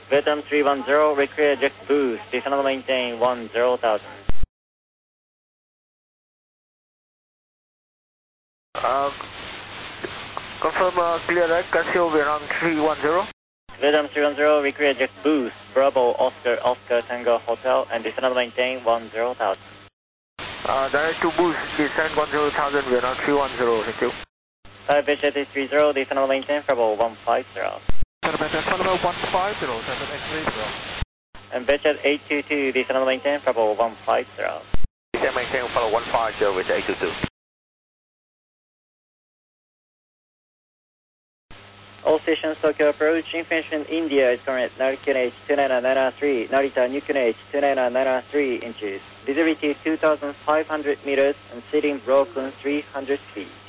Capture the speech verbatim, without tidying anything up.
Vietnam three one zero, require eject boost, descend and maintain one zero thousand. Uh, confirm uh, clear right, Casio Vietnam three one zero. Vietnam three one zero, require eject boost, Bravo Oscar Oscar Tango Hotel, and descend and maintain one zero thousand. Uh, direct to boost, descend one zero thousand, Vietnam three one zero, thank you. Thai Beach eight three zero, descend and maintain Bravo one five zero. Bravo one five zero, seven eight zero. And Beach eight two two, descend and maintain Bravo one five zero. Descend and maintain follow one five zero with eight two two. All stations Tokyo approach, information India is current Narita H two nine nine three, Narita Newton H two nine nine three inches, visibility two thousand five hundred meters and seating broken three hundred feet.